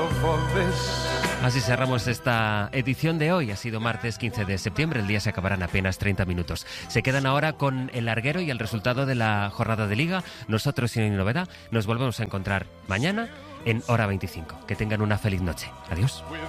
Así cerramos esta edición de hoy. Ha sido martes 15 de septiembre. El día se acabará en apenas 30 minutos. Se quedan ahora con el larguero y el resultado de la jornada de Liga. Nosotros, sin novedad, nos volvemos a encontrar mañana en hora 25. Que tengan una feliz noche. Adiós.